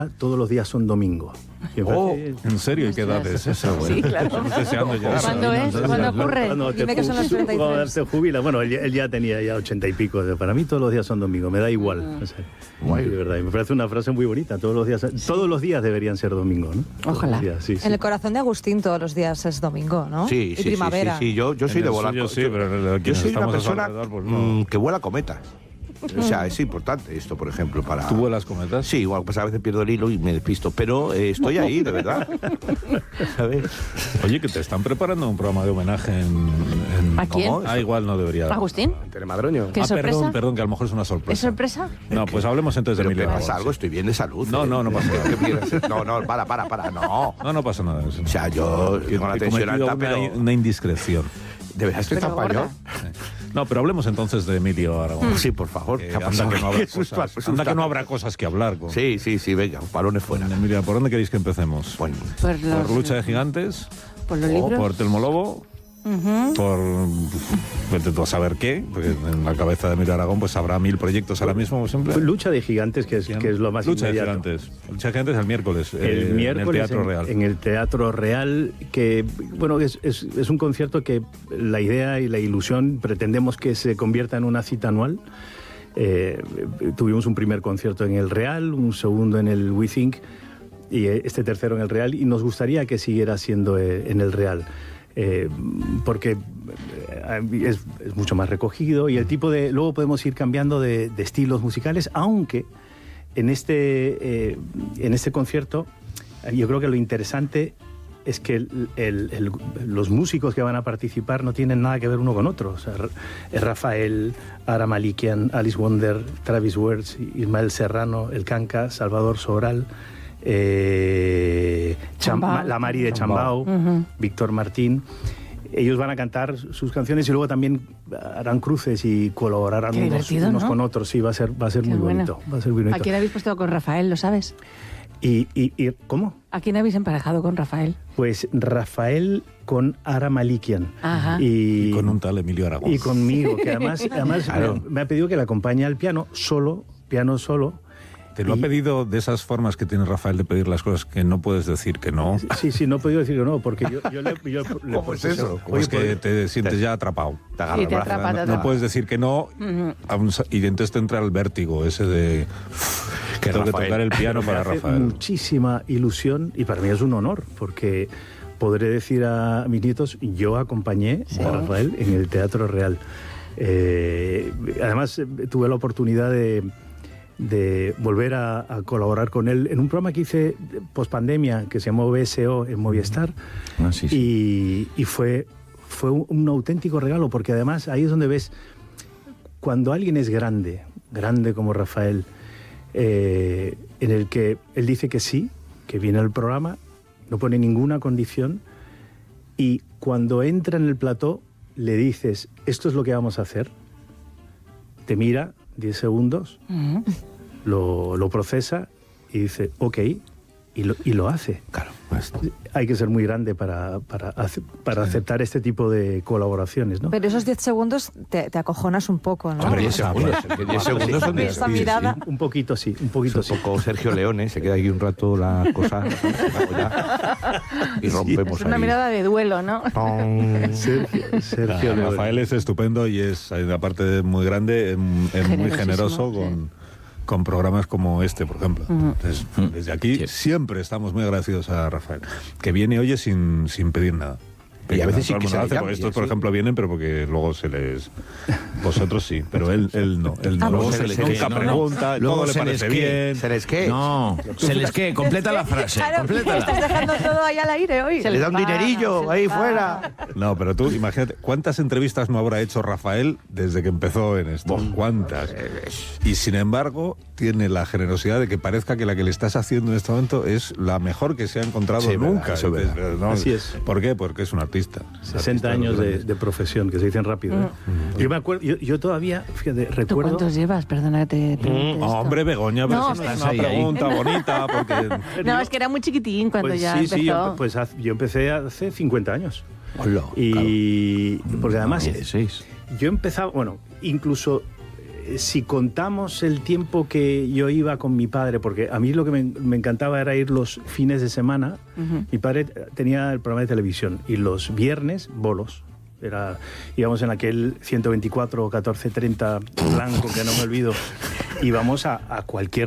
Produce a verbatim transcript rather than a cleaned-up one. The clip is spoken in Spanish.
Todos los días son domingo. Oh, ¿en serio? ¿Y qué edad es esa? Bueno, sí, claro. estamos deseando ya. ¿Cuándo es? ¿Cuándo ocurre? Cuando Dime que son los treinta y tres. Cuando se jubila. Bueno, él, él ya tenía ya ochenta y pico. Para mí todos los días son domingo, me da igual. Mm. O sea, de verdad. Y me parece una frase muy bonita. Todos los días, sí. todos los días deberían ser domingo, ¿no? Ojalá. Días, sí, sí. En el corazón de Agustín todos los días es domingo, ¿no? Sí, y sí, primavera. sí, sí, sí. Yo, yo soy En de el volar. suyo sí, yo, pero yo soy una persona pues no. mmm, que vuela cometas. O sea, es importante esto, por ejemplo, para... ¿Tú vuelas cometas? Sí, igual, pues a veces pierdo el hilo y me despisto, pero eh, estoy ahí, de verdad. ¿Sabes? Oye, que te están preparando un programa de homenaje en... en... ¿A quién? Ah, igual no debería... ¿Agustín? Telemadroño. ¿Qué ah, sorpresa? perdón, perdón, que a lo mejor es una sorpresa. ¿Es sorpresa? No, pues hablemos entonces de ¿Pero Emilio qué pasa? Aragón, Algo, sí. estoy bien de salud. No, ¿eh? no, no pasa nada. ¿Qué quieres hacer? No, no, para, para, para, no. No, no pasa nada. O sea, yo Que- tengo la he tensión cometido alta, una, pero... una indiscreción. ¿De verdad estoy Pero tan gorda. pañón? No, pero hablemos entonces de Emilio Aragón. Sí, por favor. Que ¿Qué ha anda pasado? que no habrá Qué susto, cosas, pues, anda susto. que no habrá cosas que hablar con, Sí, sí, sí, venga, balones fuera. con Emilio. ¿Por dónde queréis que empecemos? Bueno, Por los, ¿Por Lucha de Gigantes? por los ¿O libros. por Telmolobo? Ujú. Por vete tú a saber qué, porque en la cabeza de Emilio Aragón pues habrá mil proyectos ahora mismo, como siempre. Lucha de gigantes, que es, que es lo más Lucha de inmediato. Gigantes. Lucha de Gigantes el miércoles, El eh, miércoles en el Teatro Real. En el Teatro Real, que bueno, es, es, es un concierto que la idea y la ilusión pretendemos que se convierta en una cita anual. Eh, tuvimos un primer concierto en el Real, un segundo en el We Think y este tercero en el Real, y nos gustaría que siguiera siendo eh, en el Real. Eh, porque eh, es, es mucho más recogido y el tipo de... Luego podemos ir cambiando de, de estilos musicales, aunque en este, eh, en este concierto yo creo que lo interesante es que el, el, el, los músicos que van a participar no tienen nada que ver uno con otro. O sea, Rafael, Ara Malikian, Alice Wonder, Travis Wertz, Ismael Serrano, El Canca, Salvador Sobral, eh, Chamba, la Mari de Chambao, Uh-huh. Víctor Martín. Ellos van a cantar sus canciones y luego también harán cruces y colaborarán Qué unos, divertido, unos ¿no? con otros. Sí, va a ser, va a ser Qué muy bueno. bonito. Va a ser muy ¿A bonito. quién habéis puesto con Rafael, lo sabes? Y, y, y, ¿Cómo? ¿A quién habéis emparejado con Rafael? Pues Rafael con Ara Malikian. Ajá. Y, Y con un tal Emilio Aragón. y conmigo, que además, además Claro. me, me ha pedido que le acompañe al piano solo, piano solo. ¿Te lo ha y- pedido de esas formas que tiene Rafael de pedir las cosas que no puedes decir que no? Sí, sí, no he podido decir que no, porque yo, yo le, yo le ¿Cómo es eso? ¿Cómo es que te sientes ya atrapado? te agarra Sí, el te brazo. atrapa, te No, atrapa. no puedes decir que no Ujú. aún sa- y entonces te entra el vértigo ese de que tengo que Rafael. tocar el piano Me para hace Rafael. muchísima ilusión y para mí es un honor, porque podré decir a mis nietos, yo acompañé a Rafael en el Teatro Real. Eh, además, eh, tuve la oportunidad de, de volver a, a colaborar con él en un programa que hice pospandemia, que se llamó B S O en Movistar, Ah, sí, sí. y, y fue, fue un, un auténtico regalo, porque además ahí es donde ves, cuando alguien es grande, grande como Rafael, eh, en el que él dice que sí, que viene al programa, no pone ninguna condición, y cuando entra en el plató le dices, esto es lo que vamos a hacer, te mira diez segundos, Ujú. lo, lo procesa y dice, ok, y lo, y lo hace. Claro, pues, Hay que ser muy grande para, para, ace- para aceptar este tipo de colaboraciones, ¿no? Pero esos diez segundos te, te acojonas un poco, ¿no? hombre, diez segundos. es que diez segundos son Esa divertidos. mirada. Un poquito sí, un poquito Es sí. un poco Sergio Leone, se queda aquí un rato la cosa luego ya, y rompemos Es una ahí. mirada de duelo, ¿no? Pong. Sergio, Sergio Ah, Leone. Rafael es estupendo y es, aparte de muy grande, es, es muy Generosísimo, generoso sí. con, con programas como este, por ejemplo. Ujú. Entonces, desde aquí Sí. siempre estamos muy agradecidos a Rafael, que viene y oye sin, sin pedir nada. Y a veces sí Todo el que mundo se le hace, llama, porque y estos, así. por ejemplo, vienen, pero porque luego se les... Vosotros sí, pero él, él no. Él no. Ah, luego pues se se les les- nunca no, no. pregunta, Luego todo le se les parece qué, bien. se les qué. No, se les que, completa la frase, Claro, complétala. estás dejando todo ahí al aire hoy. Se Le les da un paga, dinerillo se les ahí paga. fuera. No, pero tú imagínate, ¿cuántas entrevistas no habrá hecho Rafael desde que empezó en esto? ¿Cuántas? Y sin embargo, tiene la generosidad de que parezca que la que le estás haciendo en este momento es la mejor que se ha encontrado Sí, verdad, nunca. eso es Dices, verdad. ¿no? Así es. ¿Por qué? Porque es un artista. sesenta Artista de años los de, grandes. de profesión, que se dicen rápido. ¿eh? Yo me acuerdo, yo, yo todavía, fíjate, ¿Tú recuerdo... cuántos llevas? Perdona que te pregunte esto. Hombre, Begoña, pero No, si no es estás una ahí, ahí. pregunta bonita, porque... No, es que era muy chiquitín cuando Pues ya sí, empezó. sí, yo, pues haz- yo empecé hace cincuenta años. Hola, Y porque además dieciséis. yo empezaba, bueno, incluso si contamos el tiempo que yo iba con mi padre, porque a mí lo que me, me encantaba era ir los fines de semana. Uh-huh. Mi padre tenía el programa de televisión y los viernes bolos. Era, íbamos en aquel ciento veinticuatro catorce treinta blanco que no me olvido. Íbamos a, a cualquier